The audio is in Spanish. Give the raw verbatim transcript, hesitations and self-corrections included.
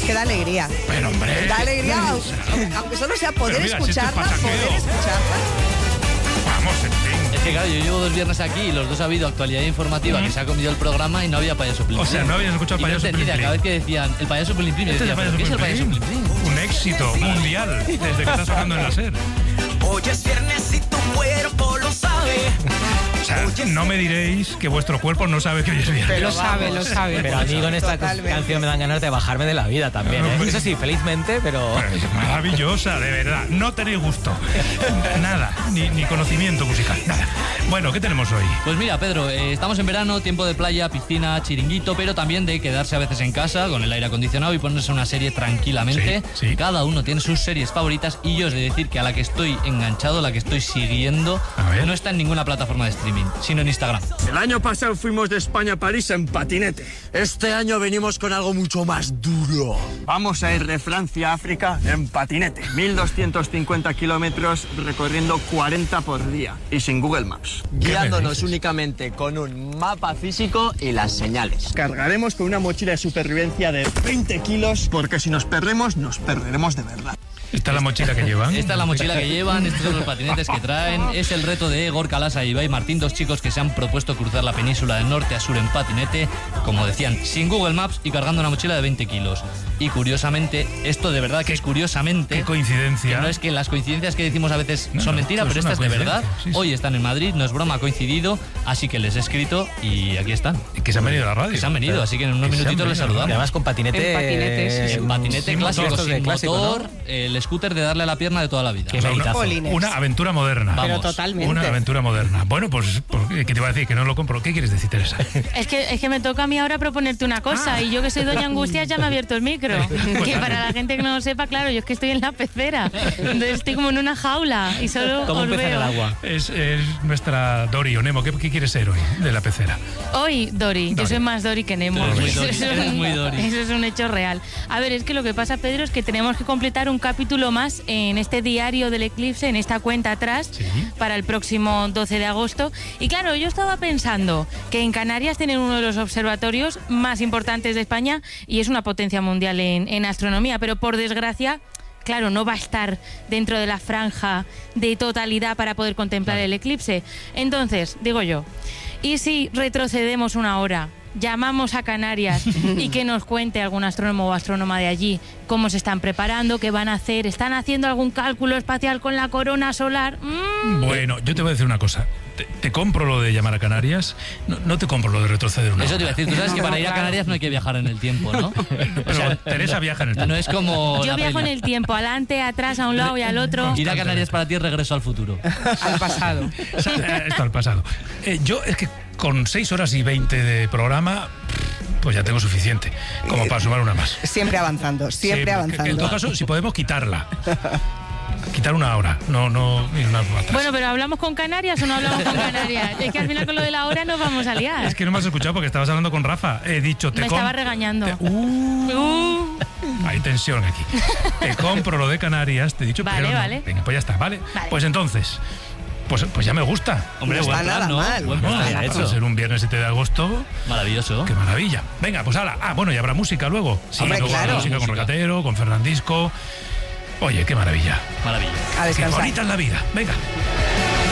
que da alegría. Pero hombre... Da alegría, aunque, aunque solo sea poder mira, escucharla, si poder escucharla. Vamos, en fin. Es que claro, yo llevo dos viernes aquí y los dos ha habido actualidad informativa, que se ha comido el programa y no había payaso Plim Plim. O sea, no habías escuchado Y no payaso Plim entendía, Plim. cada vez que decían el payaso Plim Plim, yo Este es decía, el ¿pero qué es el payaso payaso Plim Plim Plim? Plim. Un éxito mundial desde que está sonando en la SER. Hoy es viernes y tu cuerpo lo sabe. O sea, no me diréis que vuestro cuerpo no sabe que hoy es viernes. Lo sabe, lo sabe. Pero a mí con esta Totalmente. canción me dan ganas de bajarme de la vida también, ¿eh? Eso sí, felizmente, pero... Pues es maravillosa, de verdad. No tenéis gusto. Nada, ni, ni conocimiento musical, nada. Bueno, ¿qué tenemos hoy? Pues mira, Pedro, eh, estamos en verano, tiempo de playa, piscina, chiringuito, pero también de quedarse a veces en casa con el aire acondicionado y ponerse una serie tranquilamente. Sí, sí. Cada uno tiene sus series favoritas y yo os he de decir que a la que estoy enganchado, la que estoy siguiendo, A ver. no está en ninguna plataforma de streaming, sino en Instagram. El año pasado fuimos de España a París en patinete. Este año venimos con algo mucho más duro. Vamos a ir de Francia a África en patinete. mil doscientos cincuenta kilómetros recorriendo cuarenta por día y sin Google Maps. Guiándonos únicamente con un mapa físico y las señales. Cargaremos con una mochila de supervivencia de veinte kilos porque si nos perdemos, nos perderemos de verdad. ¿Esta es la mochila que llevan? Esta es la mochila que llevan, estos son los patinetes que traen. Es el reto de Gorka Lasa y Ibai Martín, dos chicos que se han propuesto cruzar la península de norte a sur en patinete, como decían, sin Google Maps y cargando una mochila de veinte kilos. Y curiosamente, esto de verdad que es curiosamente... Qué coincidencia. Que no es que las coincidencias que decimos a veces No, son no, mentiras, pues pero esta una es de verdad. coincidencia, sí, sí. Hoy están en Madrid, no es broma, ha coincidido, así que les he escrito y aquí están. Que se han venido a la radio. Que se han venido, así que en unos Que se han minutitos les venido a la saludamos. Y además con patinete... En patinetes, sí, sí. En patinete sin clásico, motor, sin de clásico, motor, ¿no? el scooter de darle a la pierna de toda la vida. Qué O sea, una, meditazo. Polines. una aventura moderna. Vamos. Pero totalmente. Una aventura moderna. Bueno, pues, pues, ¿qué te iba a decir? Que no lo compro. ¿Qué quieres decir, Teresa? Es que, es que me toca a mí ahora proponerte una cosa Ah. y yo que soy doña Angustias ya me ha abierto el micro. Pues Que dale. para la gente que no lo sepa, claro, yo es que estoy en la pecera. Entonces estoy como en una jaula y solo Como un os pez en veo. el agua. Es, es nuestra Dori o Nemo. ¿Qué, qué quieres ser hoy de la pecera? Hoy, Dori, yo Dori. soy más Dori que Nemo. Eres muy Eso Dori, es eres un- muy Dori. Eso es un hecho real. A ver, es que lo que pasa, Pedro, es que tenemos que completar un capítulo más en este diario del eclipse, en esta cuenta atrás, Sí. para el próximo doce de agosto. Y claro, yo estaba pensando que en Canarias tienen uno de los observatorios más importantes de España y es una potencia mundial en, en astronomía, pero por desgracia... Claro, no va a estar dentro de la franja de totalidad para poder contemplar el eclipse. Entonces, digo yo, ¿y si retrocedemos una hora, llamamos a Canarias y que nos cuente algún astrónomo o astrónoma de allí cómo se están preparando, qué van a hacer? ¿Están haciendo algún cálculo espacial con la corona solar? Mm. Bueno, yo te voy a decir una cosa. Te, te compro lo de llamar a Canarias. No, no te compro lo de retroceder una Eso te iba a hora. decir, tú sabes que No, para ir a claro. Canarias no hay que viajar en el tiempo, ¿no? Pero Teresa viaja en el tiempo. No es como Yo la viajo en peli. el tiempo, adelante, atrás, a un lado y al otro. Ir a Canarias para ti es regreso al futuro. Al pasado. O sea, eh, esto al pasado. Eh, yo es que con seis horas y veinte de programa, pues ya tengo suficiente. Como para sumar una más. Siempre avanzando, siempre Sí, que- avanzando. que en todo caso, si podemos quitarla. Quitar una hora, no, no ir una para atrás. Bueno, pero ¿hablamos con Canarias o no hablamos con Canarias? Es que al final con lo de la hora nos vamos a liar. Es que no me has escuchado porque estabas hablando con Rafa. He dicho, te Me com- estaba regañando. te- uh, Uh, hay tensión aquí. Te compro lo de Canarias, te he dicho, Vale, pero no. vale. Venga, pues ya está, ¿vale? Vale. Pues entonces, pues, pues ya me gusta. Hombre, No buen está plan, nada ¿no? mal. Buen Bueno, plan. ya hecho. para ser un viernes siete de agosto, Maravilloso. qué maravilla. Venga, pues hala. Ah, bueno, y habrá música luego. Sí, Hombre, luego habrá claro. música con Música. Recatero, con Fernandisco. Oye, qué maravilla. A Maravilla. Qué descansar. bonita es la vida. Venga.